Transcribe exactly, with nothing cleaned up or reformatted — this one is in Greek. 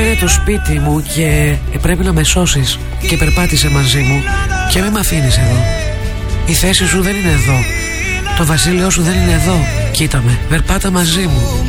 έμενε το σπίτι μου και πρέπει να με σώσεις και περπάτησε μαζί μου και μην μ' αφήνεις εδώ. Η θέση σου δεν είναι εδώ, το βασίλειό σου δεν είναι εδώ. Κοίτα με, περπάτα μαζί μου.